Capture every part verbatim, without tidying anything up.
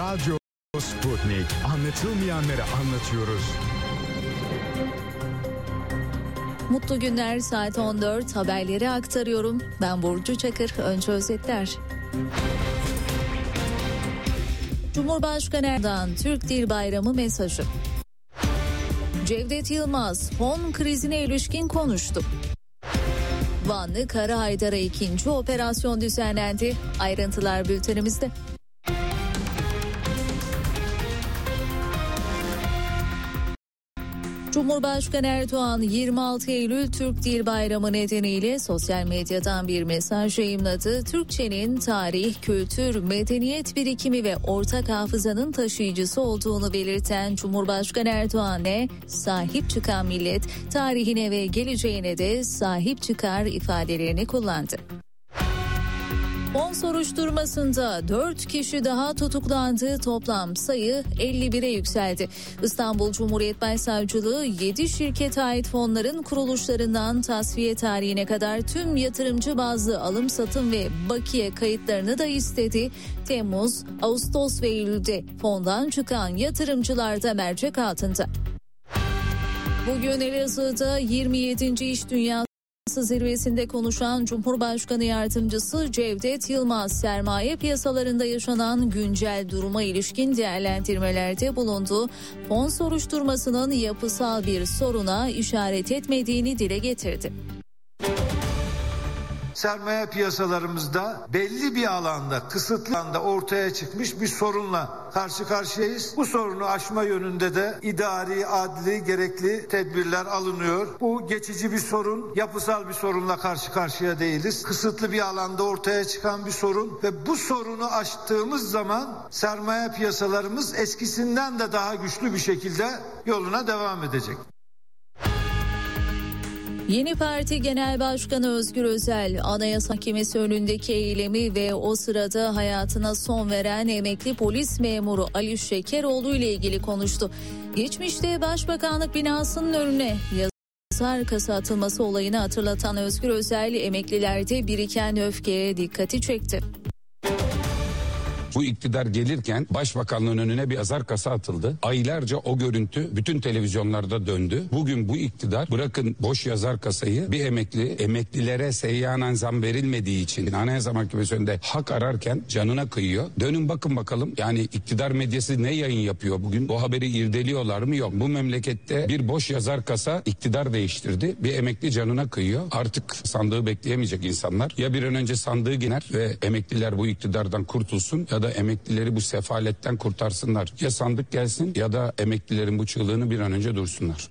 Radyo Sputnik. Anlatılmayanları anlatıyoruz. Mutlu günler, saat on dört, haberleri aktarıyorum. Ben Burcu Çakır. Önce özetler. Cumhurbaşkanı Erdoğan Türk Dil Bayramı mesajı. Cevdet Yılmaz fon krizine ilişkin konuştu. Vanlı Kara Haydar'a ikinci operasyon düzenlendi. Ayrıntılar bültenimizde. Cumhurbaşkanı Erdoğan yirmi altı Eylül Türk Dil Bayramı nedeniyle sosyal medyadan bir mesaj yayımladı. Türkçenin tarih, kültür, medeniyet birikimi ve ortak hafızanın taşıyıcısı olduğunu belirten Cumhurbaşkanı Erdoğan ne? Sahip çıkan millet tarihine ve geleceğine de sahip çıkar ifadelerini kullandı. Fon soruşturmasında dört kişi daha tutuklandı. Toplam sayı elli bire yükseldi. İstanbul Cumhuriyet Başsavcılığı yedi şirkete ait fonların kuruluşlarından tasfiye tarihine kadar tüm yatırımcı bazlı alım satım ve bakiye kayıtlarını da istedi. Temmuz, Ağustos ve Eylül'de fondan çıkan yatırımcılar da mercek altında. Bugün Elazığ'da yirmi yedinci İş Dünyası zirvesinde konuşan Cumhurbaşkanı Yardımcısı Cevdet Yılmaz sermaye piyasalarında yaşanan güncel duruma ilişkin değerlendirmelerde bulundu. Fon soruşturmasının yapısal bir soruna işaret etmediğini dile getirdi. Sermaye piyasalarımızda belli bir alanda, kısıtlı alanda ortaya çıkmış bir sorunla karşı karşıyayız. Bu sorunu aşma yönünde de idari, adli, gerekli tedbirler alınıyor. Bu geçici bir sorun, yapısal bir sorunla karşı karşıya değiliz. Kısıtlı bir alanda ortaya çıkan bir sorun ve bu sorunu aştığımız zaman sermaye piyasalarımız eskisinden de daha güçlü bir şekilde yoluna devam edecek. Yeni Parti Genel Başkanı Özgür Özel, Anayasa Mahkemesi önündeki eylemi ve o sırada hayatına son veren emekli polis memuru Ali Şekeroğlu ile ilgili konuştu. Geçmişte Başbakanlık binasının önüne yazar kasa atılması olayını hatırlatan Özgür Özel, emeklilerde biriken öfkeye dikkati çekti. Bu iktidar gelirken başbakanlığın önüne bir yazar kasa atıldı. Aylarca o görüntü bütün televizyonlarda döndü. Bugün bu iktidar bırakın boş yazar kasayı, bir emekli emeklilere seyyanen zam verilmediği için Anayasa Mahkemesi önünde hak ararken canına kıyıyor. Dönün bakın bakalım, yani iktidar medyası ne yayın yapıyor bugün? O haberi irdeliyorlar mı? Yok. Bu memlekette bir boş yazar kasa iktidar değiştirdi. Bir emekli canına kıyıyor. Artık sandığı bekleyemeyecek insanlar. Ya bir an önce sandığı giner ve emekliler bu iktidardan kurtulsun ya da emeklileri bu sefaletten kurtarsınlar. Ya sandık gelsin ya da emeklilerin bu çığlığını bir an önce dursunlar.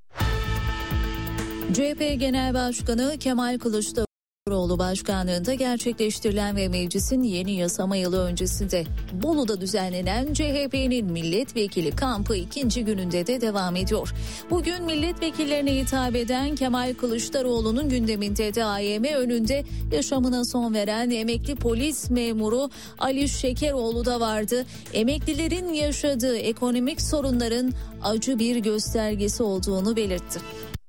C H P Genel Başkanı Kemal Kılıçdaroğlu başkanlığında gerçekleştirilen ve meclisin yeni yasama yılı öncesinde Bolu'da düzenlenen C H P'nin milletvekili kampı ikinci gününde de devam ediyor. Bugün milletvekillerine hitap eden Kemal Kılıçdaroğlu'nun gündeminde de A Y M önünde yaşamına son veren emekli polis memuru Ali Şekeroğlu da vardı. Emeklilerin yaşadığı ekonomik sorunların acı bir göstergesi olduğunu belirtti.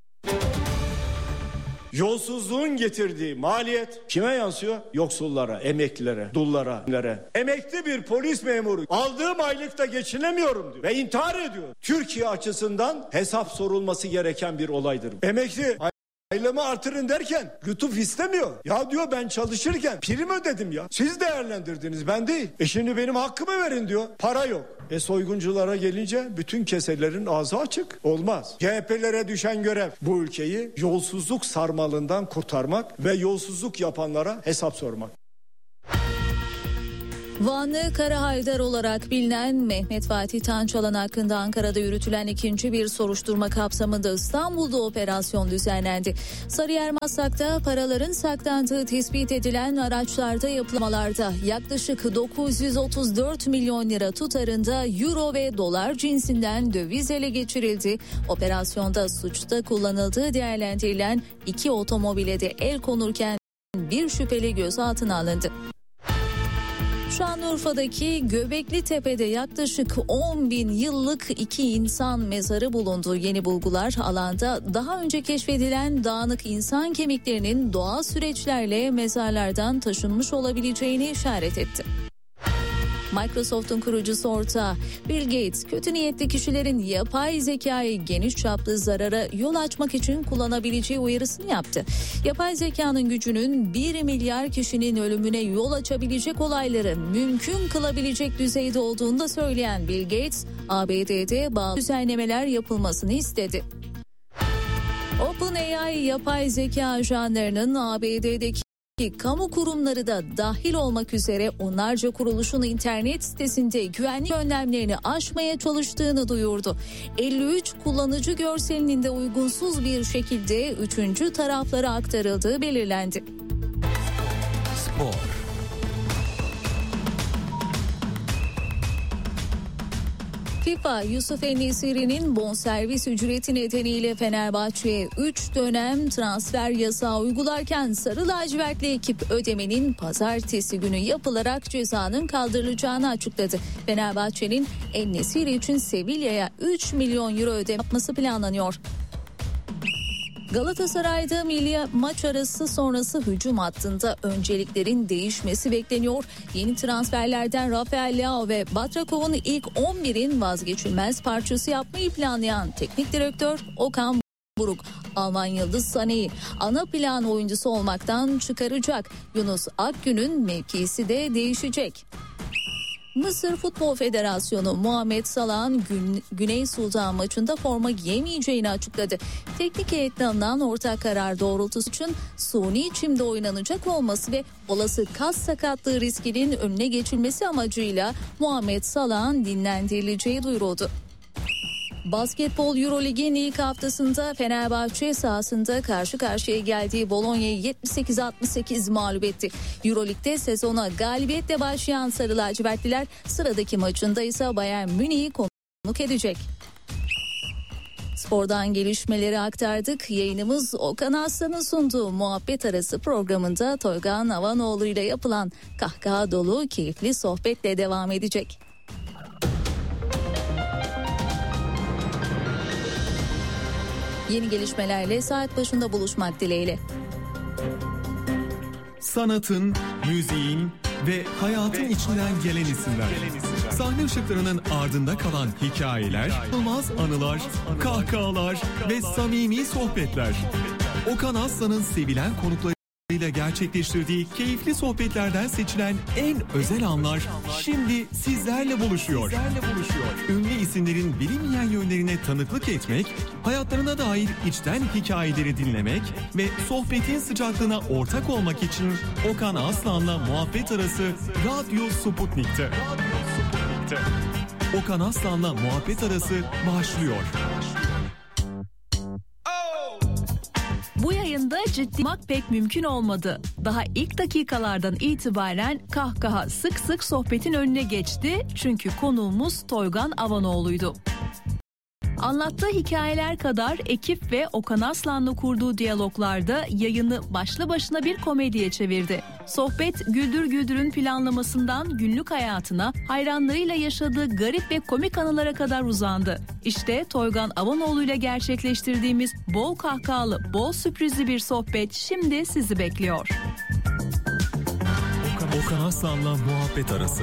Yolsuzluğun getirdiği maliyet kime yansıyor? Yoksullara, emeklilere, dullara, emekli bir polis memuru aldığım aylıkta geçinemiyorum diyor ve intihar ediyor. Türkiye açısından hesap sorulması gereken bir olaydır. Emekli aylığımı artırın derken lütuf istemiyor. Ya diyor, ben çalışırken prim ödedim ya. Siz değerlendirdiniz, ben değil. E şimdi benim hakkımı verin diyor. Para yok. E soygunculara gelince bütün keselerin ağzı açık. Olmaz. C H P'lere düşen görev bu ülkeyi yolsuzluk sarmalından kurtarmak ve yolsuzluk yapanlara hesap sormak. Vanlı Kara Haydar olarak bilinen Mehmet Fatih Tançalan hakkında Ankara'da yürütülen ikinci bir soruşturma kapsamında İstanbul'da operasyon düzenlendi. Sarıyer Maslak'ta paraların saklandığı tespit edilen araçlarda yapılmalarda yaklaşık dokuz yüz otuz dört milyon lira tutarında euro ve dolar cinsinden döviz ele geçirildi. Operasyonda suçta kullanıldığı değerlendirilen iki otomobile de el konurken bir şüpheli gözaltına alındı. Şanlıurfa'daki Göbekli Tepe'de yaklaşık on bin yıllık iki insan mezarı bulundu. Yeni bulgular alanda daha önce keşfedilen dağınık insan kemiklerinin doğal süreçlerle mezarlardan taşınmış olabileceğini işaret etti. Microsoft'un kurucusu ortağı Bill Gates, kötü niyetli kişilerin yapay zekayı geniş çaplı zarara yol açmak için kullanabileceği uyarısını yaptı. Yapay zekanın gücünün bir milyar kişinin ölümüne yol açabilecek olayları mümkün kılabilecek düzeyde olduğunu da söyleyen Bill Gates, A B D'de bağlı düzenlemeler yapılmasını istedi. OpenAI yapay zeka ajanlarının A B D'deki kamu kurumları da dahil olmak üzere onlarca kuruluşun internet sitesinde güvenlik önlemlerini aşmaya çalıştığını duyurdu. elli üç kullanıcı görselinin de uygunsuz bir şekilde üçüncü taraflara aktarıldığı belirlendi. Spor. FIFA, Yusuf En-Nesyri'nin bonservis ücreti nedeniyle Fenerbahçe'ye üç dönem transfer yasağı uygularken sarı lacivertli ekip ödemenin pazartesi günü yapılarak cezanın kaldırılacağını açıkladı. Fenerbahçe'nin En-Nesyri için Sevilla'ya üç milyon euro ödeme yapması planlanıyor. Galatasaray'da milli maç arası sonrası hücum hattında önceliklerin değişmesi bekleniyor. Yeni transferlerden Rafael Leao ve Batrakov'un ilk on birin vazgeçilmez parçası yapmayı planlayan teknik direktör Okan Buruk, Alman yıldız Sané'yi ana plan oyuncusu olmaktan çıkaracak. Yunus Akgün'ün mevkisi de değişecek. Mısır Futbol Federasyonu Muhammed Salah'ın Gün- Güney Sultan maçında forma giyemeyeceğini açıkladı. Teknik heyetten alınan ortak karar doğrultusu için suni çimde oynanacak olması ve olası kas sakatlığı riskinin önüne geçilmesi amacıyla Muhammed Salah'ın dinlendirileceği duyuruldu. Basketbol Eurolig'in ilk haftasında Fenerbahçe sahasında karşı karşıya geldiği Bolonya'yı yetmiş sekiz altmış sekiz mağlup etti. Eurolig'de sezona galibiyetle başlayan Sarı Lacivertliler sıradaki maçında ise Bayern Münih'i konuk edecek. Spordan gelişmeleri aktardık. Yayınımız Okan Aslan'ın sunduğu Muhabbet Arası programında Toygan Avanoğlu ile yapılan kahkaha dolu keyifli sohbetle devam edecek. Yeni gelişmelerle saat başında buluşmak dileğiyle. Sanatın, müziğin ve hayatın içinden gelen isimler. Sahne ışıklarının ardında kalan hikayeler, olmaz anılar, kahkahalar ve samimi sohbetler. Okan Aslan'ın sevilen konuklarıyla gerçekleştirdiği keyifli sohbetlerden seçilen en özel anlar şimdi sizlerle buluşuyor. Ünlü isimlerin bilinmeyen yönlerine tanıklık etmek, hayatlarına dair içten hikayeleri dinlemek ve sohbetin sıcaklığına ortak olmak için Okan Aslan'la Muhabbet Arası Radyo Sputnik'te. Okan Aslan'la Muhabbet Arası başlıyor. Bu yayında ciddi olmak pek mümkün olmadı. Daha ilk dakikalardan itibaren kahkaha sık sık sohbetin önüne geçti. Çünkü konuğumuz Toygan Avanoğlu'ydu. Anlattığı hikayeler kadar ekip ve Okan Aslan'la kurduğu diyaloglarda yayını başlı başına bir komediye çevirdi. Sohbet Güldür Güldür'ün planlamasından günlük hayatına, hayranlarıyla yaşadığı garip ve komik anılara kadar uzandı. İşte Toygan Avanoğlu ile gerçekleştirdiğimiz bol kahkahalı, bol sürprizli bir sohbet şimdi sizi bekliyor. Okan Aslan'la Muhabbet Arası.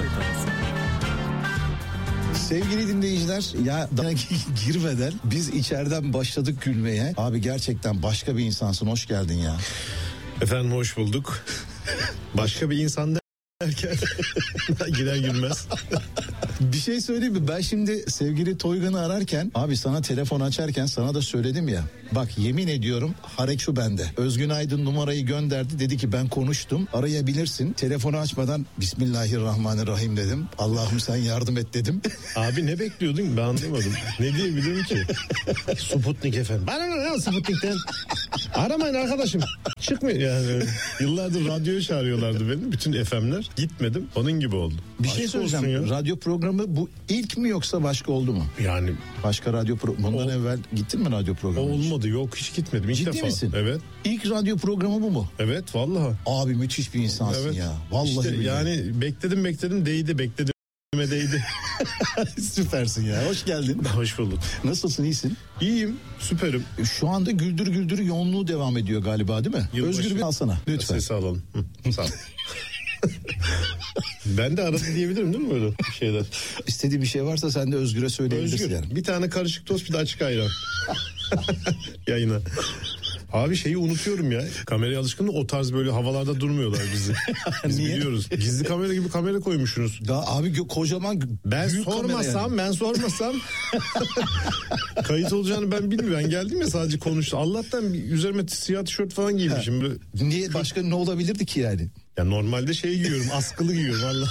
Sevgili dinleyiciler, ya daha girmeden biz içeriden başladık gülmeye. Abi gerçekten başka bir insansın, hoş geldin ya. Efendim hoş bulduk. Başka bir insan derken gider gülmez. Bir şey söyleyeyim mi? Ben şimdi sevgili Toygan'ı ararken, abi sana telefon açarken sana da söyledim ya. Bak yemin ediyorum harek şu bende. Özgün Aydın numarayı gönderdi, dedi ki ben konuştum, arayabilirsin. Telefonu açmadan Bismillahirrahmanirrahim dedim. Allah'ım sen yardım et dedim. Abi ne bekliyordun ben anlamadım. Ne diyebilirim ki? Sputnik efendim. Bana ne ya Sputnik'ten? Aramayın arkadaşım. Çıkmıyor yani. Yıllardır radyoyu çağırıyorlardı beni. Bütün F M'ler. Gitmedim. Onun gibi oldu. Bir şey söyleyeceğim. Radyo programı bu ilk mi yoksa başka oldu mu? Yani. Başka radyo programı. Bundan o, evvel gittin mi radyo programı? Olmadı, yok hiç gitmedim. İlk Ciddi defa. misin? Evet. İlk radyo programı bu mu? Evet vallahi. Abi müthiş bir insansın evet. ya. Vallahi işte yani bekledim bekledim değdi bekledim. Değdi. Süpersin ya. Hoş geldin. Hoş bulduk. Nasılsın, iyisin? İyiyim, süperim. Şu anda Güldür Güldür yoğunluğu devam ediyor galiba değil mi? Yılbaşı. Özgür bir alsana lütfen. Sesi alalım. Hı, sağ ol. Ben de arada diyebilirim değil mi böyle şeyler? İstediği bir şey varsa sen de Özgür'e söyleyebilirsin. Özgür. Yani. Bir tane karışık tost, bir de açık ayran. Yayına. Abi şeyi unutuyorum ya. Kameraya alışkın da o tarz böyle havalarda durmuyorlar bizi. Biz Niye? biliyoruz. Gizli kamera gibi kamera koymuşsunuz. Ya abi gö- kocaman Ben büyük kamera sormasam yani. ben sormasam kayıt olacağını ben bilmiyorum. Ben geldim ya sadece konuştu. Allah'tan bir üzerime siyah tişört falan giymişim. Böyle. Niye başka ne olabilirdi ki yani? Ya normalde şey giyiyorum, askılı giyiyorum valla.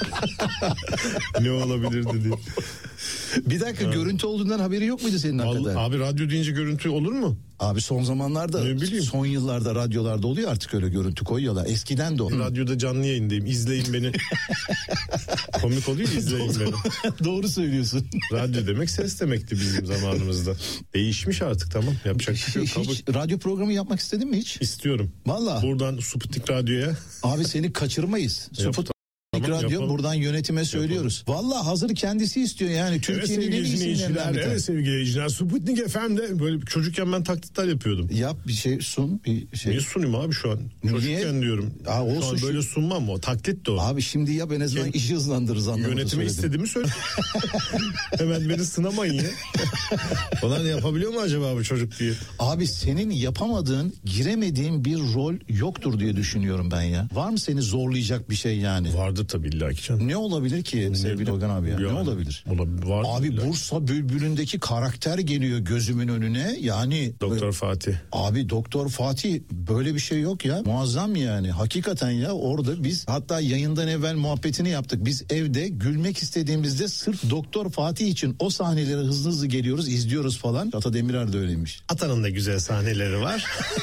Ne olabilirdi diye. Bir dakika ha. Görüntü olduğundan haberi yok muydu senin hakikaten? Abi radyo deyince görüntü olur mu? Abi son zamanlarda, son yıllarda radyolarda oluyor artık öyle görüntü koyuyorlar. Eskiden de o. Radyoda canlı yayındayım. İzleyin beni. Komik oluyor, izleyin beni. Doğru söylüyorsun. Radyo demek ses demekti bizim zamanımızda. Değişmiş artık, tamam. Yapacak bir şey yok. Hiç radyo programı yapmak istedin mi hiç? İstiyorum. Valla. Buradan Sputnik Radyo'ya. Abi seni kaçırmayız. Sputnik Tamam, Radyo yapalım. Buradan yönetime söylüyoruz. Valla hazır kendisi istiyor yani. Türkiye'nin en iyi isimlerinden bir tane. Evet sevgili dinleyiciler. Sputnik F M'de böyle çocukken ben taklitler yapıyordum. Yap bir şey sun. Bir şey. Niye sunayım abi şu an? Çocukken Niye? diyorum. Aa, olsun şu an böyle şu... sunmam o. Taklit de o. Abi şimdi yap en azından işi hızlandırırız anlamında. Yönetime istediğimi söyle. Hemen beni sınamayın ya. Onlar yapabiliyor mu acaba bu çocuk diye. Abi senin yapamadığın, giremediğin bir rol yoktur diye düşünüyorum ben ya. Var mı seni zorlayacak bir şey yani? Vardır tabii illa ki canım. Ne olabilir ki sevgili Organ abi ya? Yani, ne olabilir? olabilir abi illa. Bursa Bülbülü'ndeki karakter geliyor gözümün önüne. Yani Doktor böyle, Fatih. Abi Doktor Fatih, böyle bir şey yok ya. Muazzam yani. Hakikaten ya, orada biz hatta yayından evvel muhabbetini yaptık. Biz evde gülmek istediğimizde sırf Doktor Fatih için o sahnelere hızlı hızlı geliyoruz, izliyoruz falan. Ata Demirer de öyleymiş. Ata'nın da güzel sahneleri var.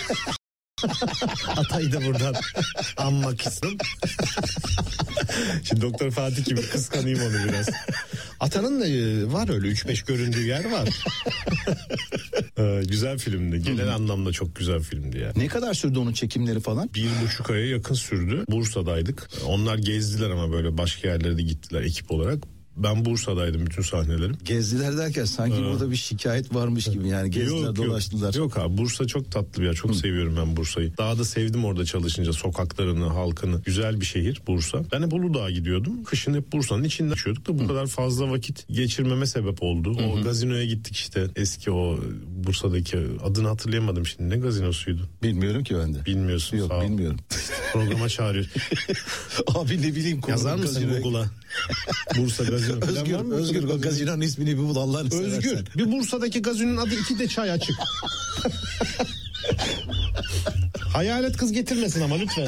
Atay'ı da buradan anmak istedim. Şimdi Doktor Fatih gibi kıskanayım onu biraz. Atanın da var öyle üç beş göründüğü yer var. ee, güzel filmdi. Genel Hı-hı. anlamda çok güzel filmdi yani. Ne kadar sürdü onun çekimleri falan? Bir buçuk aya yakın sürdü. Bursa'daydık. Onlar gezdiler ama böyle başka yerlere de gittiler ekip olarak. Ben Bursa'daydım bütün sahnelerim. Gezdiler derken sanki ee, burada bir şikayet varmış gibi yani gezdiler yok, dolaştılar. Yok, yok abi, Bursa çok tatlı bir yer, çok Hı. seviyorum ben Bursa'yı. Daha da sevdim orada çalışınca, sokaklarını, halkını. Güzel bir şehir Bursa. Ben hep Uludağ'a gidiyordum. Kışın hep Bursa'nın içinde yaşıyorduk da bu Hı. kadar fazla vakit geçirmeme sebep oldu. Hı. O gazinoya gittik işte, eski o Bursa'daki, adını hatırlayamadım şimdi, ne gazinosuydu? Bilmiyorum ki ben de. Bilmiyorsun. Yok, bilmiyorum. Programa çağırıyor. Abi ne bileyim. Yazar mısın Google'a? Bursa gazino. Özgür, Özgür o gazinonun ismini bir bul Allah'ını seversen. Özgür, bir Bursa'daki gazinonun adı iki de çay açık. Hayalet kız getirmesin ama lütfen.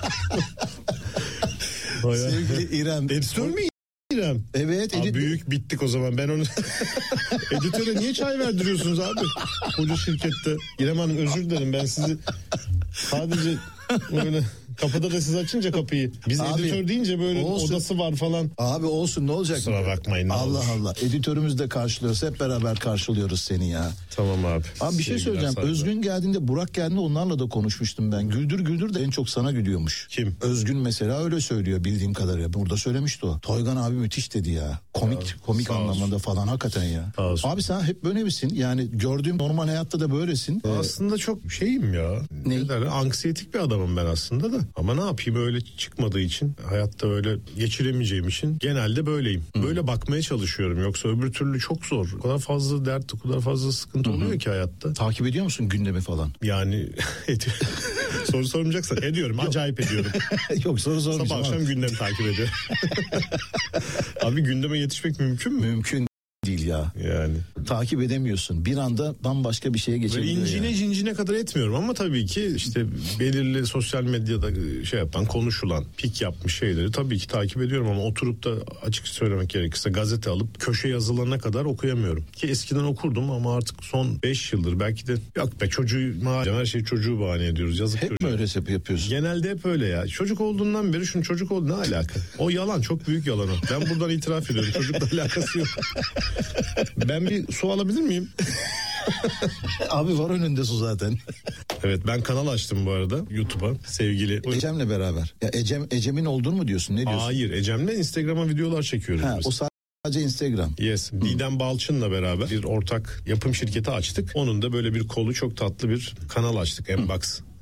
Sevgili İrem. Editör mü İrem? Evet. Abi büyük bittik o zaman, ben onu... Editöre niye çay verdiriyorsunuz abi? Koca şirkette. İrem Hanım özür dilerim, ben sizi sadece... Böyle kapıda da siz açınca kapıyı. Biz abi, editör deyince böyle olsun. Odası var falan. Abi olsun, ne olacak? Kusura bakmayın. Allah olur. Allah. Editörümüz de karşılıyoruz. Hep beraber karşılıyoruz seni ya. Tamam abi. Abi bir şey söyleyeceğim. Saygılar. Özgün geldiğinde, Burak geldiğinde onlarla da konuşmuştum ben. Güldür Güldür de en çok sana gülüyormuş. Kim? Özgün mesela öyle söylüyor bildiğim kadarıyla. Burada söylemişti o. Toygan abi müthiş dedi ya. Komik ya, komik anlamında falan hakikaten ya. Abi sen hep böyle misin? Yani gördüğüm normal hayatta da böylesin. Aslında ee, çok şeyim ya. Ne? Ne derler? Anksiyetik bir adamım ben aslında da. Ama ne yapayım, öyle çıkmadığı için, hayatta öyle geçiremeyeceğim için genelde böyleyim. Hı. Böyle bakmaya çalışıyorum. Yoksa öbür türlü çok zor. O kadar fazla dert, o kadar fazla sıkıntı Hı-hı. oluyor ki hayatta. Takip ediyor musun gündemi falan? Yani soru sormayacaksan ediyorum. Acayip ediyorum. Yok, soru sormayacağım. Sabah akşam gündemi takip ediyorum. Abi gündeme yetişmek mümkün mü? Mümkün değil ya. Yani. Takip edemiyorsun. Bir anda bambaşka bir şeye geçebiliyor. Böyle incine yani. cincine kadar etmiyorum ama tabii ki işte belirli sosyal medyada şey yapan, konuşulan, pik yapmış şeyleri tabii ki takip ediyorum ama oturup da açık söylemek gerekirse gazete alıp köşe yazılarına kadar okuyamıyorum. Ki eskiden okurdum ama artık son beş yıldır belki de yok be çocuğu, her şeyi çocuğu bahane ediyoruz. Yazık hep çocuğa. mi öyle yapıyorsun? Genelde hep öyle ya. Çocuk olduğundan beri şunun çocuk oldu ne alaka? O yalan, çok büyük yalan o. Ben buradan itiraf ediyorum. Çocukla alakası yok. Ben bir su alabilir miyim? Abi var önünde su zaten. Evet, ben kanal açtım bu arada YouTube'a sevgili. Ecem'le beraber. Ya Ecem, Ecem'in olduğunu mu diyorsun? Ne diyorsun? Hayır, Ecem'le Instagram'a videolar çekiyoruz ha, biz. O sadece Instagram. Yes. Hı. Didem Balçın'la beraber bir ortak yapım şirketi açtık. Onun da böyle bir kolu, çok tatlı bir kanal açtık. Mbox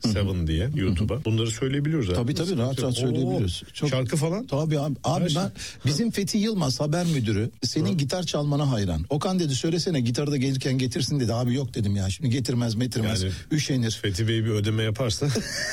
Seven diye YouTube'a. Bunları söyleyebiliyoruz abi. Tabii tabii rahat rahat söyleyebiliyoruz. Çok... Şarkı falan. Tabii abi. Abi Her ben şey. bizim Fethi Yılmaz haber müdürü senin Hı. gitar çalmana hayran. Okan dedi söylesene gitarı da gelirken getirsin dedi. Abi yok dedim ya şimdi getirmez metirmez yani, üşenir. Fethi Bey bir ödeme yaparsa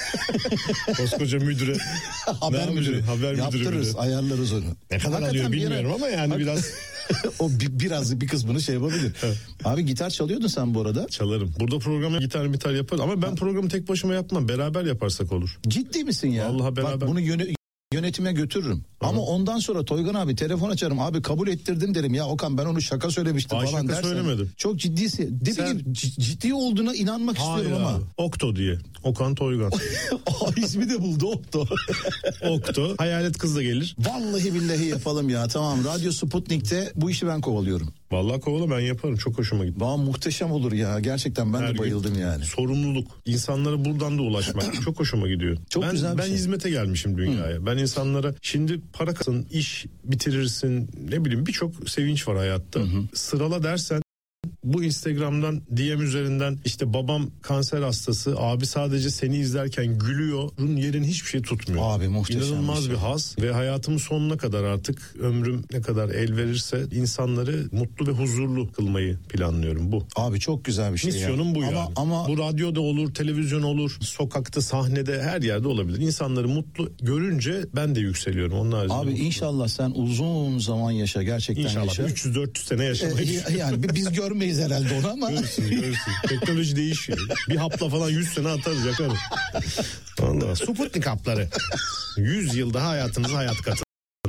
koskoca müdüre haber müdürü haber yaptırırız müdürü ayarlarız onu. Ne kadar Hakikaten alıyor bilmiyorum yere... ama yani biraz o bir, biraz bir kısmını şey yapabilir. Abi gitar çalıyordun sen bu arada. Çalarım. Burada programı gitar gitar yaparım ama ben programı tek başıma yapmam. Beraber yaparsak olur. Ciddi misin ya? Vallahi beraber. Bak bunu yöne, yönetime götürürüm. Hı-hı. Ama ondan sonra Toygan abi telefon açarım. Abi kabul ettirdim derim. Ya Okan ben onu şaka söylemiştim Ay, falan şaka dersen. Söylemedim. Çok ciddisi. Dedi Sen... ki ciddi olduğuna inanmak Hayır istiyorum abi. ama. Okto diye. Okan Toygan. O ismi de buldu Okto. Okto. Hayalet kız da gelir. Vallahi billahi yapalım ya. Tamam Radyo Sputnik'te bu işi ben kovalıyorum. Vallahi kovala ben yaparım. Çok hoşuma gitti. Valla muhteşem olur ya. Gerçekten ben Her de bayıldım yani. Sorumluluk. İnsanlara buradan da ulaşmak. Çok hoşuma gidiyor. Çok ben, güzel bir Ben şey. hizmete gelmişim dünyaya. Hı. Ben insanlara şimdi para kazan, iş bitirirsin. Ne bileyim birçok sevinç var hayatta. Hı hı. Sırala dersen bu Instagram'dan D M üzerinden işte babam kanser hastası, abi sadece seni izlerken gülüyor. Bunun yerini hiçbir şey tutmuyor. Abi muhteşem İnanılmaz bir, şey. bir haz ve hayatımın sonuna kadar artık ömrüm ne kadar el verirse insanları mutlu ve huzurlu kılmayı planlıyorum bu. Abi çok güzel bir şey. Misyonum ya. bu ama, yani. Ama... Bu radyoda olur, televizyon olur, sokakta, sahnede her yerde olabilir. İnsanları mutlu görünce ben de yükseliyorum. Onun haricinde abi mutlu. İnşallah sen uzun zaman yaşa gerçekten İnşallah yaşa. üç yüz dört yüz sene yaşamayı. Ee, yani biz görmeyiz herhalde onu ama. Görürsün, görürsün. Teknoloji değişiyor. Bir hapla falan yüz sene atarız yakarım. Vallahi Sputnik hapları. yüz yıl daha hayatınıza hayat katın.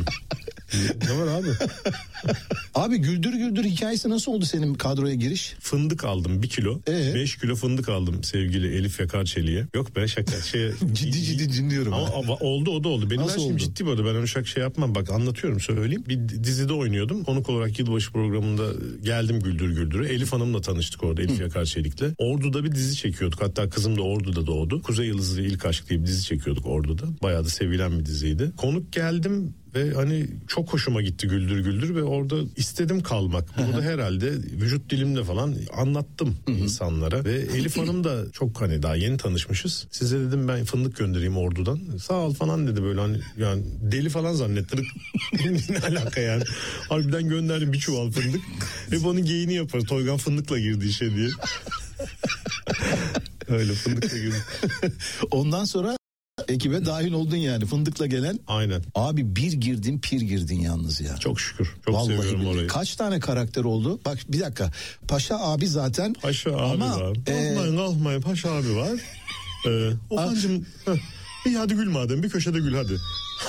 Ne var abi? Abi Güldür Güldür hikayesi nasıl oldu senin kadroya giriş? Fındık aldım bir kilo. Ee? Beş kilo fındık aldım sevgili Elif Yakarçeli'ye. Yok be şaka. Şey, ciddi ciddi dinliyorum. Ama, ama oldu o da oldu. Benim nasıl her şeyim oldu? ciddi böyle. Ben öyle şaka şey yapmam. Bak anlatıyorum söyleyeyim. Bir dizide oynuyordum. Konuk olarak yılbaşı programında geldim Güldür Güldür'e. Elif Hanım'la tanıştık orada. Elif Yakarçelik'le. Ordu'da bir dizi çekiyorduk. Hatta kızım da Ordu'da doğdu. Kuzey Yıldızı İlk Aşk diye bir dizi çekiyorduk Ordu'da. Bayağı da sevilen bir diziydi. Konuk geldim ve hani çok hoşuma gitti Güldür Güldür ve orada istedim kalmak. Bunu da herhalde vücut dilimle falan anlattım insanlara ve Elif Hanım da çok hani daha yeni tanışmışız. Size dedim ben fındık göndereyim Ordu'dan. Sağ ol falan dedi böyle hani yani deli falan zannettim. Ne alaka yani. Harbiden gönderdim bir çuval fındık. Hep onun geyini yaparız. Toygan fındıkla girdi işe diye. Öyle fındıkla girdi. Ondan sonra ekibe dahil oldun yani fındıkla gelen. Aynen. Abi bir girdin pir girdin yalnız ya. Çok şükür. Çok vallahi seviyorum billahi. orayı. Kaç tane karakter oldu? Bak bir dakika. Paşa abi zaten. Paşa ama, abi var. E... Kalkmayın kalkmayın Paşa abi var. Ee, Okan'cığım iyi hadi gül madem bir köşede gül hadi.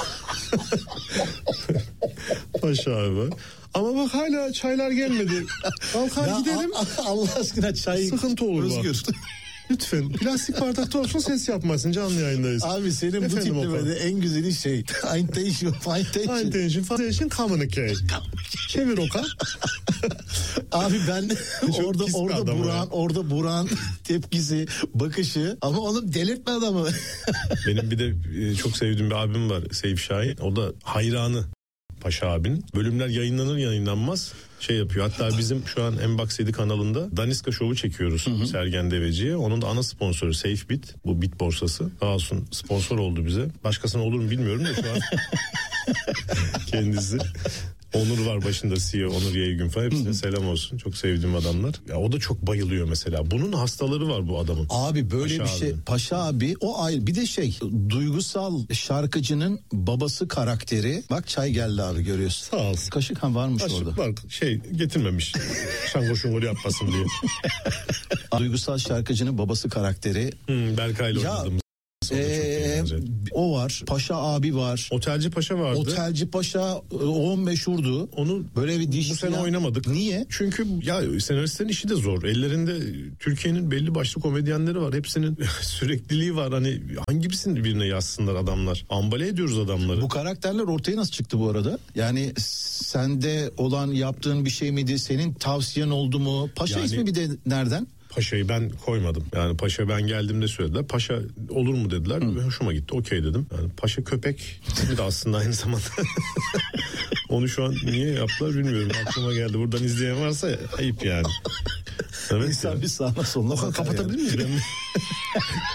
Paşa abi var. Ama bak hala çaylar gelmedi. Kalk hadi gidelim. Allah aşkına çay. Sıkıntı olur Özgür. Bak. Lütfen plastik bardakta olsun ses yapmasın canlı yayındayız. Abi senin efendim bu tiplemede en güzeli şey. Intention, intention. Intention, intention, communicate. Çevir Okan. Abi ben orada orada Buran, orada Buran tepkisi, bakışı ama oğlum delirtme adamı. Benim bir de çok sevdiğim bir abim var Seyf Şahin. O da hayranı Paşa abinin. Bölümler yayınlanır yayınlanmaz şey yapıyor. Hatta bizim şu an Enbox yedi kanalında Daniska Show'u çekiyoruz hı hı. Sergen Deveci'ye. Onun da ana sponsoru SafeBit. Bu bit borsası. Sağ olsun sponsor oldu bize. Başkasına olur mu bilmiyorum da şu an kendisi. Onur var başında C E O Onur Yeğgün falan hepsine selam olsun. Çok sevdiğim adamlar. Ya o da çok bayılıyor mesela. Bunun hastaları var bu adamın. Abi böyle Paşa bir şey. Abi. Paşa abi o ayrı. Bir de şey duygusal şarkıcının babası karakteri. Bak çay geldi abi görüyorsun. Sağ olsun. Kaşık ha varmış Kaşık orada. Var şey getirmemiş. Şango şungur yapmasın diye. Duygusal şarkıcının babası karakteri. Hmm, Berkay'la oynadım. Ee, o var. Paşa abi var. Otelci Paşa vardı. Otelci Paşa o meşhurdu. Onu böyle bir diş. Bu sene ya. Oynamadık. Niye? Çünkü ya senaristlerin işi de zor. Ellerinde Türkiye'nin belli başlı komedyenleri var. Hepsinin sürekliliği var. Hani hangi birisini birine yazsınlar adamlar. Ambale ediyoruz adamları. Bu karakterler ortaya nasıl çıktı bu arada? Yani sende olan yaptığın bir şey miydi? Senin tavsiyen oldu mu? Paşa yani, ismi bir de nereden? Paşa'yı ben koymadım. Yani Paşa ben geldiğimde söylediler. Paşa olur mu dediler. Hı. Hoşuma gitti. Okey dedim. Yani Paşa köpek bir de aslında aynı zamanda. Onu şu an niye yaptılar bilmiyorum. Aklıma geldi. Buradan izleyen varsa ayıp yani. Evet İnsan ya. bir sağına soluna bakar. Kapatabilir miyiz? Ya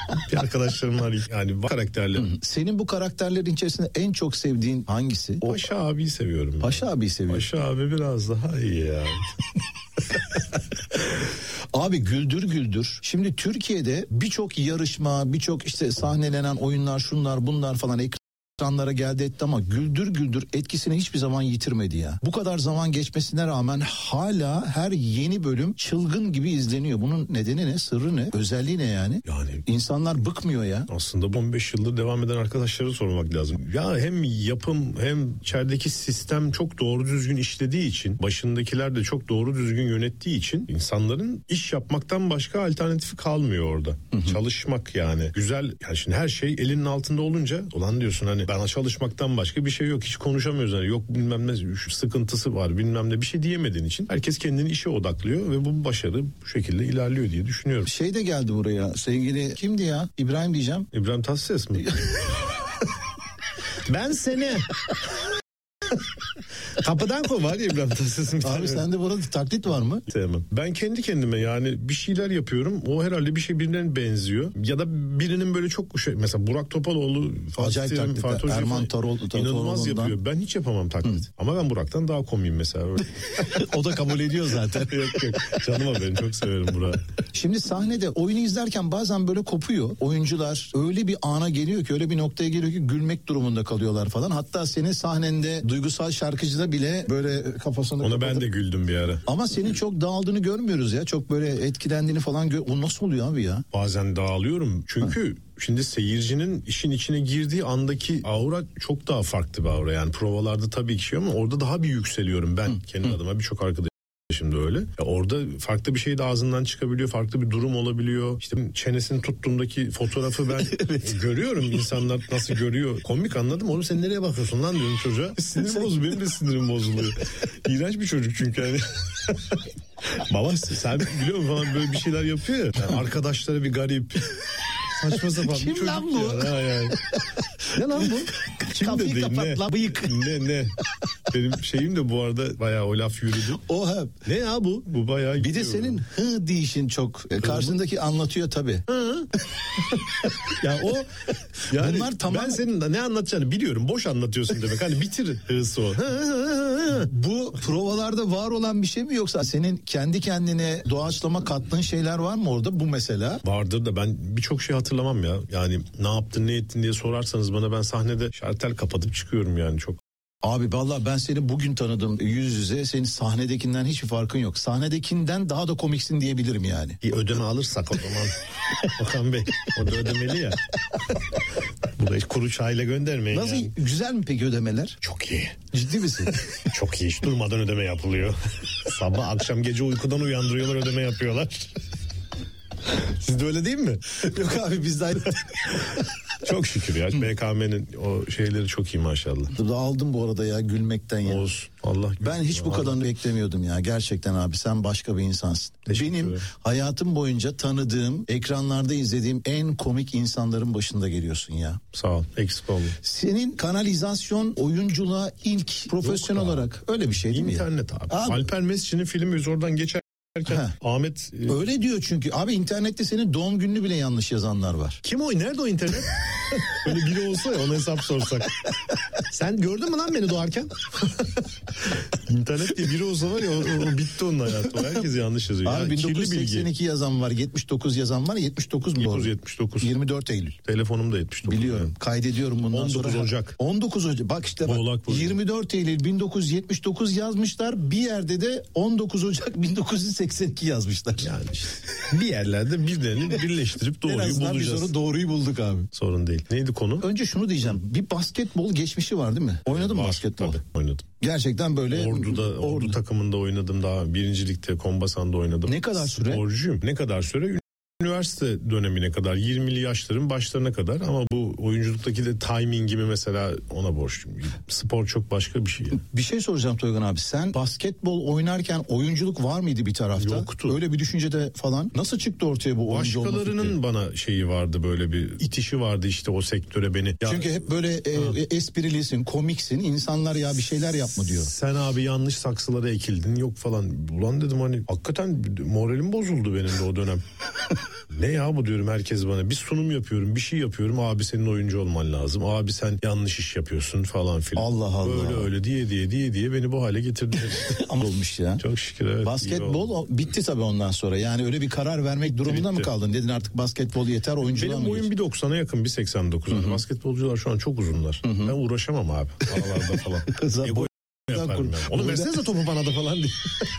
arkadaşlarım var yani karakterli. Senin bu karakterlerin içerisinde en çok sevdiğin hangisi? O... Paşa abiyi seviyorum. Paşa abiyi seviyorum. Paşa abi biraz daha iyi ya. Abi güldür güldür. Şimdi Türkiye'de birçok yarışma, birçok işte sahnelenen oyunlar, şunlar bunlar falan ekranlara geldi etti ama güldür güldür etkisini hiçbir zaman yitirmedi ya. Bu kadar zaman geçmesine rağmen hala her yeni bölüm çılgın gibi izleniyor. Bunun nedeni ne? Sırrı ne? Özelliği ne yani? Yani insanlar bıkmıyor ya. Aslında on beş yıldır devam eden arkadaşlara sormak lazım. Ya hem yapım hem içerideki sistem çok doğru düzgün işlediği için, başındakiler de çok doğru düzgün yönettiği için insanların iş yapmaktan başka alternatifi kalmıyor orada. Hı hı. Çalışmak yani. Güzel yani şimdi her şey elinin altında olunca ulan diyorsun hani bana çalışmaktan başka bir şey yok. Hiç konuşamıyoruz. Yani yok bilmem ne şu sıkıntısı var bilmem ne bir şey diyemediğin için herkes kendini işe odaklıyor ve bu başarı bu şekilde ilerliyor diye düşünüyorum. Şey de geldi buraya sevgili kimdi ya? İbrahim diyeceğim. İbrahim Tatlıses mi? Ben seni kapıdan kov var ya İbrahim Tatlıses'in. Abi sende burada taklit var mı? Sevmem. Ben kendi kendime yani bir şeyler yapıyorum. O herhalde bir şey birbirine benziyor. Ya da birinin böyle çok şey mesela Burak Topaloğlu acayip taklit. Erman Tarol, inanılmaz yapıyor. Ben hiç yapamam taklit. Hı. Ama ben Burak'tan daha komiyim mesela. O da kabul ediyor zaten. Yok yok. Canıma ben çok severim Burak'ı. Şimdi sahnede oyunu izlerken bazen böyle kopuyor. Oyuncular öyle bir ana geliyor ki öyle bir noktaya geliyor ki gülmek durumunda kalıyorlar falan. Hatta senin sahnende duygusal şarkıcıda bile böyle kafasını ona kapatıp... ben de güldüm bir ara. Ama senin çok dağıldığını görmüyoruz ya. Çok böyle etkilendiğini falan gör... O nasıl oluyor abi ya? Bazen dağılıyorum. Çünkü ha. Şimdi seyircinin işin içine girdiği andaki aura çok daha farklı bir aura. Yani provalarda tabii ki şey ama orada daha bir yükseliyorum ben. Hı. Kendi Hı. adıma birçok arkadaşım. Şimdi öyle. Ya orada farklı bir şey de ağzından çıkabiliyor. Farklı bir durum olabiliyor. İşte çenesini tuttuğumdaki fotoğrafı ben evet. görüyorum. İnsanlar nasıl görüyor. Komik anladım. Oğlum sen nereye bakıyorsun lan diyorum çocuğa. Sinir bozuluyor. Benim de sinirim bozuluyor. İğrenç bir çocuk çünkü yani. Baba sen biliyor musun falan böyle bir şeyler yapıyor ya. Yani arkadaşları bir garip. Saçma sapan kim bir çocuk lan bu? Ya. Ha, yani. Ne lan bu? Kim kapıyı dedi? kapat Ne? La bıyık. Ne ne? Benim şeyim de bu arada bayağı o laf yürüdü. O hep. Ne ya bu? Bu bayağı bir de senin hı deyişin çok. Hı karşındaki anlatıyor tabii. Hı. Ya o yani bunlar tamam. Ben senin ne anlatacağını biliyorum. Boş anlatıyorsun demek. Hani bitir hızı o. Bu provalarda var olan bir şey mi yoksa senin kendi kendine doğaçlama kattığın şeyler var mı orada bu mesela? Vardır da ben birçok şey hatırlamam ya. Yani ne yaptın ne ettin diye sorarsanız bana ben sahnede şartel kapatıp çıkıyorum yani çok. Abi vallahi ben seni bugün tanıdım yüz yüze. Senin sahnedekinden hiçbir farkın yok. Sahnedekinden daha da komiksin diyebilirim yani. Bir ödeme alırsak o zaman. Okan Bey o da ödemeli ya. Bu da hiç kuru çayla göndermeyin. Nasıl yani. Güzel mi peki ödemeler? Çok iyi. Ciddi misin? Çok iyi. Hiç durmadan ödeme yapılıyor. Sabah akşam gece uykudan uyandırıyorlar ödeme yapıyorlar. Siz de öyle değil mi? Yok abi biz de çok şükür ya. B K M'nin o şeyleri çok iyi maşallah. Aldım bu arada ya gülmekten ya. Olsun. Allah ben hiç bu kadarını beklemiyordum ya. Gerçekten abi sen başka bir insansın. Benim hayatım boyunca tanıdığım, ekranlarda izlediğim en komik insanların başında geliyorsun ya. Sağ ol. Eksik olma. Senin kanalizasyon oyunculuğa ilk profesyonel Yok olarak abi. Öyle bir şey değil İnternet mi ya? abi. abi. Alper Mesci'nin filmi biz oradan geçer. Ahmet e... öyle diyor çünkü abi internette senin doğum gününü bile yanlış yazanlar var. Kim o? Nerede o internet? Öyle biri olsa ya ona hesap sorsak. Sen gördün mü lan beni doğarken? İnternet diye biri olsa var ya o, o bitti onun hayatı. O herkes yanlış yazıyor. Abi yani bin dokuz yüz seksen iki yazan var, yetmiş dokuz yazan var. yetmiş dokuz mu doğru? yetmiş dokuz. yirmi dört Eylül. Telefonumda yetmiş dokuz. Biliyorum. Yani. Kaydediyorum bundan on dokuz sonra. Ocak. on dokuz Ocak. Bak işte bak. Oğlak yirmi dört Eylül bin dokuz yüz yetmiş dokuz yazmışlar. Bir yerde de on dokuz Ocak bin dokuz yüz seksen iki yazmışlar. Yani işte bir yerlerde birilerini birleştirip doğruyu bulacağız. En azından biz onu doğruyu bulduk abi. Sorun değil. Neydi konu? Önce şunu diyeceğim. Bir basketbol geçmişi var değil mi? Oynadın mı basketbol? Tabii oynadım. Gerçekten böyle. Ordu'da, Ordu, Ordu takımında oynadım daha. Birincilikte Kombasan'da oynadım. Ne kadar süre? Sporcuyum. Ne kadar süre? Üniversite dönemine kadar, yirmili yaşların başlarına kadar ama bu oyunculuktaki de timingimi mesela ona borçluyum. Spor çok başka bir şey. Bir şey soracağım Toygan abi. Sen basketbol oynarken oyunculuk var mıydı bir tarafta? Yoktu. Öyle bir düşüncede falan. Nasıl çıktı ortaya bu oyuncu olma fikri? Başkalarının bana şeyi vardı böyle bir itişi vardı işte o sektöre beni. Ya, çünkü hep böyle e, esprilisin, komiksin. İnsanlar ya bir şeyler yapma diyor. Sen abi yanlış saksılara ekildin yok falan. Ulan dedim hani hakikaten moralim bozuldu benim de o dönem. Ne ya bu diyorum herkes bana. Bir sunum yapıyorum, bir şey yapıyorum. Abi senin oyuncu olman lazım. Abi sen yanlış iş yapıyorsun falan filan. Allah Allah. Böyle öyle diye diye diye diye beni bu hale getirdiler. Ama olmuş ya. Çok şükür evet. Basketbol bitti tabii ondan sonra. Yani öyle bir karar vermek bitti, durumunda bitti. mı kaldın? Dedin artık basketbol yeter, oyunculuğa mı Benim boyum bir doksana yakın, bir seksen dokuz. Basketbolcular şu an çok uzunlar. Hı hı. Ben uğraşamam abi. Aralarda falan. Ego yaparım yani. Onu versenize topu bana da falan diye.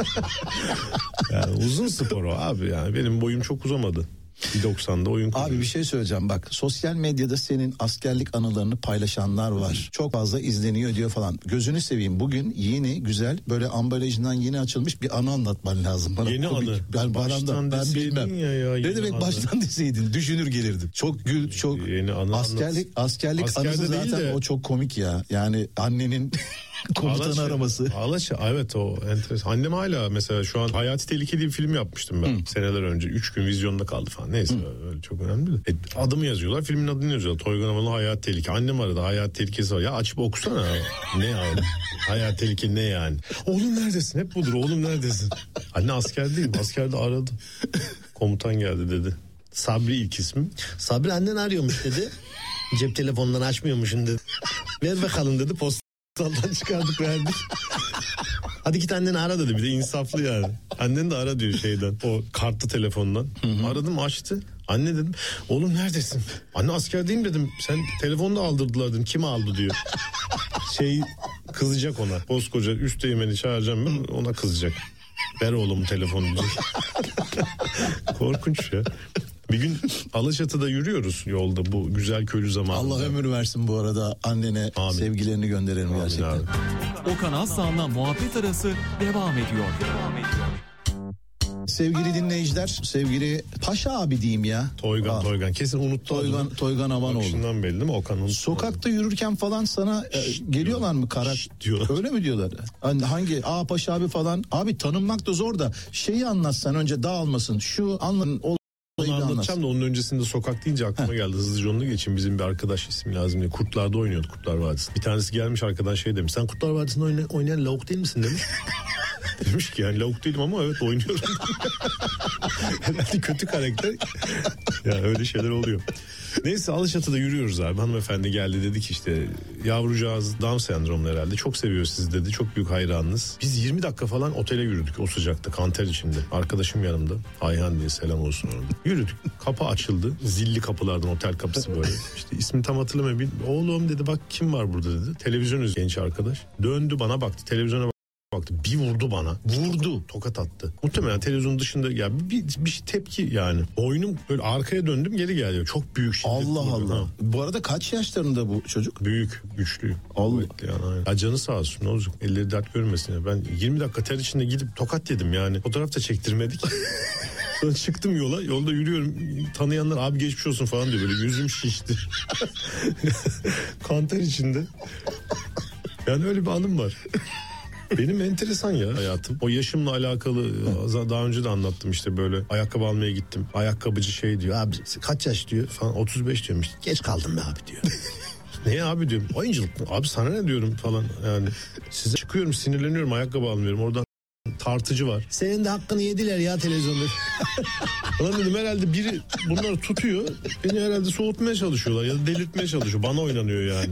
Yani uzun spor o abi yani. Benim boyum çok uzamadı. bir doksanda oyun kuruyor. Abi bir şey söyleyeceğim bak, sosyal medyada senin askerlik anılarını paylaşanlar var. Çok fazla izleniyor diyor falan. Gözünü seveyim, bugün yeni güzel böyle ambalajından yeni açılmış bir anı anlatman lazım bana. Yeni anı. Ben, baştan ben bilmem. Ya ya, ne demek anı. Baştan deseydin düşünür gelirdim. Çok gül çok yeni anı askerlik anlat. askerlik Askerde anısı zaten de, o çok komik ya. Yani annenin komutanı Ağlaç, araması. Ağlaç, evet o enteresan. Annem hala mesela şu an Hayati Tehlike diye bir film yapmıştım ben. Hı. Seneler önce. Üç gün vizyonda kaldı falan. Neyse Hı. öyle çok önemli değil. E, adımı yazıyorlar. Filmin adını yazıyorlar. Toygan Havalı Hayati Tehlike. Annem aradı. Hayati Tehlikesi var. Ya açıp okusana. Ne yani? Hayati Tehlike ne yani? Oğlum neredesin? Hep budur. Oğlum neredesin? Anne asker değil. Askerde aradı. Komutan geldi dedi. Sabri ilk ismi. Sabri annen arıyormuş dedi. Cep telefonundan açmıyormuşsun dedi. Ver bakalım dedi. Post Saldan çıkardık verdik. Hadi git anneni ara dedi, bir de insaflı yani. Annen de ara diyor şeyden, o kartlı telefondan. Hı hı. Aradım, açtı. Anne dedim, oğlum neredesin? Anne askerdeyim dedim. Sen telefonu da aldırdılar dedim. Kim aldı diyor. Şey kızacak ona. Koskoca üsteğmeni çağıracağım ben, ona kızacak. Ver oğlum telefonu diyecek. Korkunç ya. Bir gün Alaçatı'da yürüyoruz yolda, bu güzel köylü zamanında. Allah ömür versin bu arada annene. Amin. Sevgilerini gönderelim. Amin gerçekten. Abi. Okan Aslan'la muhabbet arası devam ediyor. Devam ediyor. Sevgili dinleyiciler, sevgili Paşa abi diyeyim ya. Toygan, Aa. Toygan. Kesin unuttu. Toygan, Toygan Avanoğlu. Şundan belli değil mi? Okan unuttu. Sokakta yürürken falan sana Şşt, e, geliyorlar mı karak? Diyorlar. Öyle mi diyorlar? Hani hangi? Aa Paşa abi falan. Abi tanınmak da zor da şeyi anlatsan önce dağılmasın. Şu anladın ol. Onu anlatacağım da onun öncesinde sokak deyince aklıma Heh. geldi. Hızlıca onu geçin. Bizim bir arkadaş, ismi lazım diye. Kurtlar'da oynuyordu, Kurtlar Vadisi. Bir tanesi gelmiş arkadan şey demiş. Sen Kurtlar Vadisi'nde oynayan, oynayan lavuk değil misin demiş. Demiş ki yani lavuk değilim ama evet oynuyorum. Herhalde kötü karakter. Ya öyle şeyler oluyor. Neyse Alaçatı'da yürüyoruz abi. Hanımefendi geldi, dedi ki işte yavrucağız Down sendromlu herhalde. Çok seviyor sizi dedi. Çok büyük hayranınız. Biz yirmi dakika falan otele yürüdük o sıcakta, kanter içinde. Arkadaşım yanımda. Ayhan diye, selam olsun orada. Yürüdük. Kapı açıldı. Zilli kapılardan, otel kapısı böyle. İşte ismini tam hatırlamıyorum. Oğlum dedi, bak kim var burada dedi. Televizyon izliyor genç arkadaş. Döndü bana baktı. Televizyona baktı. Baktı, bir vurdu bana. Vurdu. Tokat attı. Muhtemelen televizyonun dışında ya bir, bir tepki yani. Oyunum böyle arkaya döndüm, geri geliyor. Çok büyük şiddet. Allah Allah. Ha. Bu arada kaç yaşlarında bu çocuk? Büyük, güçlü. Allah. Yani, ya canı sağ olsun, ne olacak? Elleri dert görmesin ya. Ben yirmi dakika ter içinde gidip tokat yedim yani. Fotoğraf da çektirmedik. Sonra çıktım yola. Yolda yürüyorum. Tanıyanlar abi geçmiş olsun falan diyor. Böyle yüzüm şişti. Kanter içinde. Yani öyle bir anım var. Benim enteresan ya hayatım. O yaşımla alakalı daha önce de anlattım işte, böyle ayakkabı almaya gittim. Ayakkabıcı şey diyor, abi kaç yaş diyor falan, otuz beş diyorum işte. Geç kaldım be abi diyor. Ne abi diyorum, oyunculuk mu? Abi sana ne diyorum falan yani. Size çıkıyorum, sinirleniyorum, ayakkabı almıyorum. Oradan tartıcı var. Senin de hakkını yediler ya televizyonda. Ulan dedim herhalde biri bunları tutuyor. Beni herhalde soğutmaya çalışıyorlar ya da delirtmeye çalışıyor. Bana oynanıyor yani.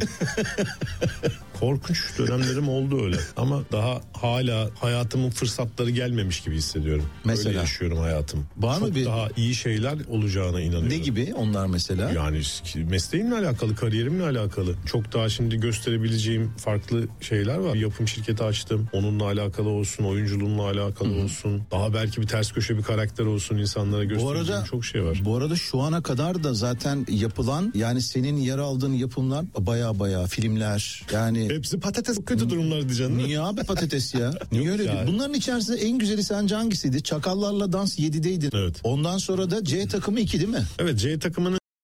Korkunç dönemlerim oldu öyle. Ama daha hala hayatımın fırsatları gelmemiş gibi hissediyorum. Mesela? Öyle yaşıyorum hayatım. Var Çok mı bir... daha iyi şeyler olacağına inanıyorum. Ne gibi onlar mesela? Yani mesleğimle alakalı, kariyerimle alakalı. Çok daha şimdi gösterebileceğim farklı şeyler var. Bir yapım şirketi açtım. Onunla alakalı olsun, oyunculuğumla alakalı Hı-hı. olsun. Daha belki bir ters köşe bir karakter olsun, insanlara göstereceğim arada, çok şey var. Bu arada şu ana kadar da zaten yapılan, yani senin yer aldığın yapımlar baya baya filmler yani. Hepsi patates, kötü durumlar diyeceksin. Niye abi patates ya? Niye öyle yani. Bunların içerisinde en güzeli sence hangisiydi? Çakallarla Dans yedideydin. Evet. Ondan sonra da C takımı iki değil mi? Evet, C takımını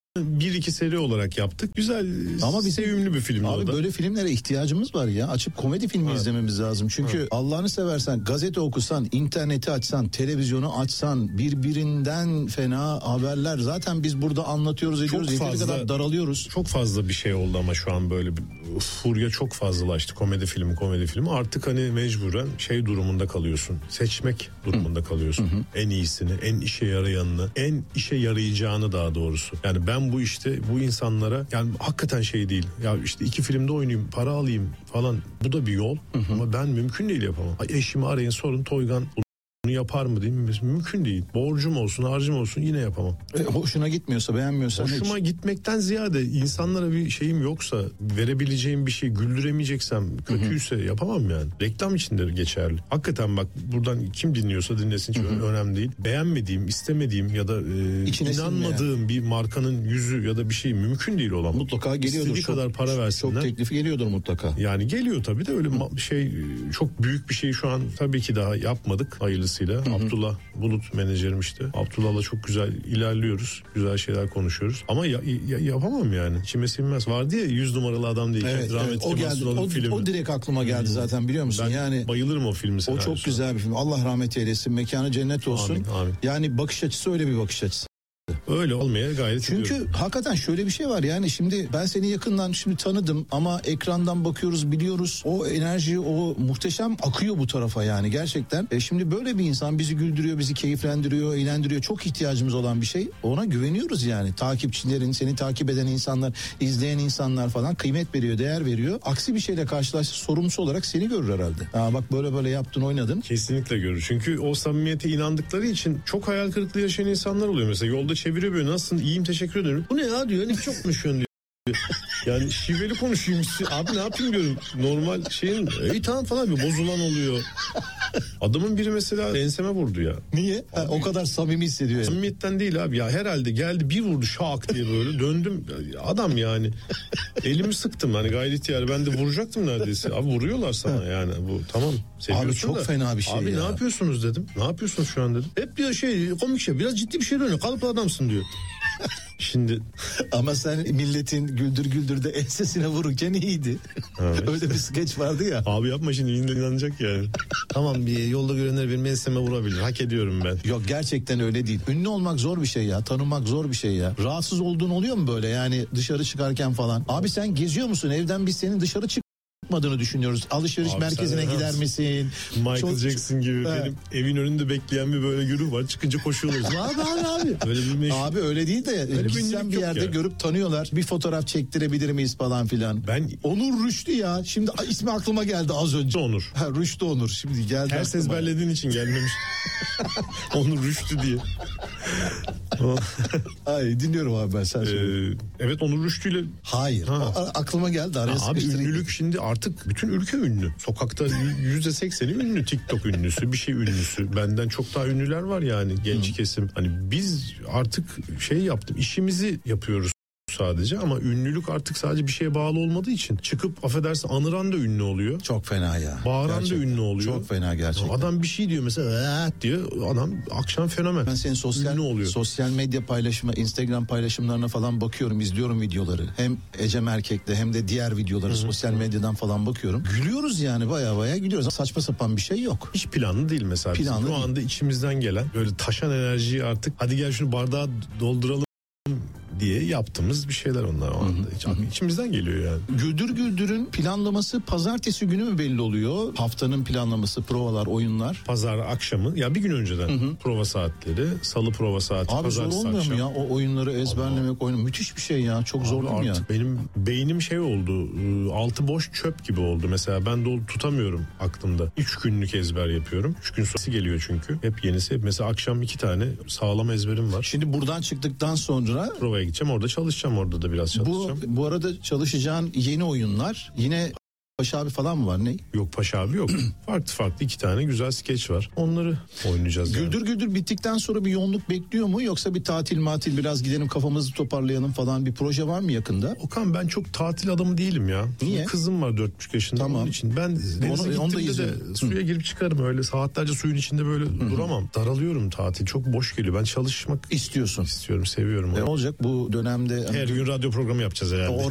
bir iki seri olarak yaptık. Güzel ama bir sevimli bir film. Abi orada. böyle filmlere ihtiyacımız var ya. Açıp komedi filmi evet. izlememiz lazım. Çünkü evet. Allah'ını seversen gazete okusan, interneti açsan, televizyonu açsan birbirinden fena haberler. Zaten biz burada anlatıyoruz, ediyoruz. Yeteri kadar daralıyoruz. Çok fazla bir şey oldu ama şu an böyle bir furya çok fazlalaştı. Komedi filmi, komedi filmi. Artık hani mecburen şey durumunda kalıyorsun. Seçmek durumunda kalıyorsun. Hı hı. En iyisini, en işe yarayanını, en işe yarayacağını daha doğrusu. Yani ben bu işte bu insanlara yani hakikaten şey değil. Ya işte iki filmde oynayayım, para alayım falan. Bu da bir yol. Hı hı. Ama ben mümkün değil yapamam. Ay eşimi arayın sorun Toygan bunu yapar mı diyeyim mi? Mümkün değil. Borcum olsun, harcım olsun yine yapamam. E, hoşuna gitmiyorsa, beğenmiyorsa hoşuma hiç... gitmekten ziyade insanlara bir şeyim yoksa, verebileceğim bir şey güldüremeyeceksem, kötüyse hı hı. yapamam yani. Reklam için de geçerli. Hakikaten bak buradan kim dinliyorsa dinlesin hiç önemli değil. Beğenmediğim, istemediğim ya da e, inanmadığım yani. Bir markanın yüzü ya da bir şey mümkün değil olan. Mutlaka geliyordur. İstediği çok, kadar para versinler. Çok teklifi geliyordur mutlaka. Yani geliyor tabii de öyle hı. şey çok büyük bir şey şu an tabii ki daha yapmadık hayırlısı. Hı hı. Abdullah Bulut menajerim işte. Abdullah'la çok güzel ilerliyoruz. Güzel şeyler konuşuyoruz. Ama ya, ya, yapamam yani. İçime sinmez. Vardı ya yüz numaralı adam değil. Evet, evet. O geldi. O, o direkt aklıma geldi hmm. zaten biliyor musun? Ben yani bayılırım o filmi. O çok güzel bir film. Allah rahmet eylesin. Mekanı cennet olsun. Amin, amin. Yani bakış açısı öyle bir bakış açısı. Öyle olmaya gayret Çünkü ediyorum. Çünkü hakikaten şöyle bir şey var yani şimdi ben seni yakından şimdi tanıdım ama ekrandan bakıyoruz biliyoruz o enerji o muhteşem akıyor bu tarafa yani gerçekten. E şimdi böyle bir insan bizi güldürüyor, bizi keyiflendiriyor, eğlendiriyor, çok ihtiyacımız olan bir şey, ona güveniyoruz yani. Takipçilerin, seni takip eden insanlar, izleyen insanlar falan kıymet veriyor, değer veriyor. Aksi bir şeyle karşılaşsa sorumlusu olarak seni görür herhalde. Aa, bak böyle böyle yaptın, oynadın. Kesinlikle görür. Çünkü o samimiyete inandıkları için çok hayal kırıklığı yaşayan insanlar oluyor. Mesela yolda çeviriyor böyle, nasılsın, iyiyim teşekkür ederim. Bu ne ya diyor, ne çok konuşuyorsun diyor. Yani şiveli konuşayım abi, ne yapayım diyorum. Normal şeyin iyi tamam falan bir bozulan oluyor. Adamın biri mesela enseme vurdu ya. Niye? Ha, o kadar samimi hissediyor yani. Samimiyetten değil abi ya, herhalde geldi bir vurdu şak diye böyle döndüm. Adam yani elimi sıktım hani gayri ihtiyar, ben de vuracaktım neredeyse. Abi vuruyorlar sana yani, bu tamam. Abi çok da fena bir şey abi ya. Ne yapıyorsunuz dedim. Ne yapıyorsunuz şu an dedim. Hep diyor şey komik şey, biraz ciddi bir şey dönüyor. Kalıplı adamsın diyor. Şimdi ama sen milletin güldür güldür de ensesine vururken iyiydi. Evet. Öyle bir skeç vardı ya. Abi yapma şimdi, inanacak yani. Tamam, bir yolda görenler benim enseme vurabilir. Hak ediyorum ben. Yok gerçekten öyle değil. Ünlü olmak zor bir şey ya. Tanınmak zor bir şey ya. Rahatsız olduğun oluyor mu böyle yani dışarı çıkarken falan? Abi sen geziyor musun? Evden biz senin dışarı çık çıkmadığını düşünüyoruz. Alışveriş abi merkezine gider misin? Michael Çok... Jackson gibi He. benim evin önünde bekleyen bir böyle güruh var. Çıkınca koşuyoruz. abi abi abi. Öyle bir meşhur. Abi öyle değil de öyle gitsen bir yerde ya. Görüp tanıyorlar. Bir fotoğraf çektirebilir miyiz falan filan. Ben Onur Rüştü ya. Şimdi ismi aklıma geldi az önce. Onur. Ha, Rüştü Onur. Şimdi geldi. Her ezberlediğin için gelmemiş. Onur Rüştü diye. Ay dinliyorum abi ben sen söyle. Ee, evet Onur Rüştü'yle. Hayır. Ha. O, aklıma geldi. Araya ha, abi ünlülük şimdi artık bütün ülke ünlü. Sokakta yüzde sekseni ünlü. TikTok ünlüsü, bir şey ünlüsü. Benden çok daha ünlüler var yani genç Hı. kesim. Hani biz artık şey yaptım, işimizi yapıyoruz sadece, ama ünlülük artık sadece bir şeye bağlı olmadığı için çıkıp affedersin anıran da ünlü oluyor. Çok fena ya. Bağıran gerçekten. Da ünlü oluyor. Çok fena gerçekten. Adam bir şey diyor mesela diyor, adam akşam fenomen. Ben senin sosyal oluyor. sosyal medya paylaşımı, Instagram paylaşımlarına falan bakıyorum, izliyorum videoları. Hem Ecem Erkek'le hem de diğer videoları Hı-hı. sosyal medyadan falan bakıyorum. Gülüyoruz yani, baya baya gülüyoruz. Saçma sapan bir şey yok. Hiç planlı değil mesela. Planlı Şu anda içimizden gelen böyle taşan enerjiyi artık hadi gel şunu bardağa dolduralım diye yaptığımız bir şeyler onlar o anda. Hı hı. İçimizden geliyor yani. Güldür Güldür'ün planlaması pazartesi günü mü belli oluyor? Haftanın planlaması, provalar, oyunlar. Pazar akşamı ya bir gün önceden hı hı. prova saatleri, salı prova saati, abi pazartesi zor olmuyor akşam. mu ya o oyunları ezberlemek, oyunu müthiş bir şey ya. Çok zor değil mi ya? Benim beynim şey oldu, altı boş çöp gibi oldu. Mesela ben de tutamıyorum aklımda. Üç günlük ezber yapıyorum. Üç gün sonrası geliyor çünkü. Hep yenisi. Hep mesela akşam iki tane sağlam ezberim var. Şimdi buradan çıktıktan sonra provaya gideceğim, orada çalışacağım, orada da biraz çalışacağım. Bu, bu arada çalışacağın yeni oyunlar yine Paşa abi falan mı var, ne? Yok Paşa abi yok. Farklı farklı iki tane güzel skeç var. Onları oynayacağız. Güldür yani. Güldür bittikten sonra bir yoğunluk bekliyor mu? Yoksa bir tatil matil biraz gidelim kafamızı toparlayalım falan bir proje var mı yakında? Okan ben çok tatil adamı değilim ya. Niye? Kızım var dört buçuk yaşında. Tamam. Onun için ben denize Onu- onu da gittiğimde de izle. suya Hı. girip çıkarım. Öyle saatlerce suyun içinde böyle duramam. Daralıyorum tatil. Çok boş geliyor. Ben çalışmak İstiyorsun. istiyorum. Seviyorum. Ne onu. olacak bu dönemde? Her gün radyo programı yapacağız herhalde. O